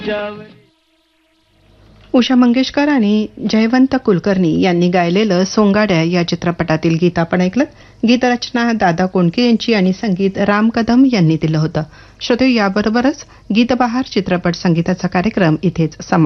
उषा मंगेशकर आणि जयवंत कुलकर्णी यांनी गायलेलं सोंगाड्या या चित्रपटातील गीत आपण ऐकलं. गीतरचना दादा कोंडके यांची आणि संगीत राम कदम यांनी दिलं होतं. श्रोते, याबरोबरच गीतबहार चित्रपट संगीताचा कार्यक्रम इथेच समाप्त.